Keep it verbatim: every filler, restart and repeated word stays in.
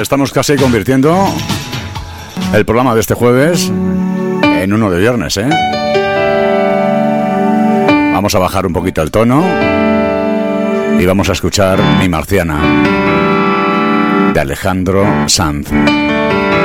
estamos casi convirtiendo el programa de este jueves en uno de viernes, ¿eh? Vamos a bajar un poquito el tono y vamos a escuchar Mi Marciana, de Alejandro Sanz.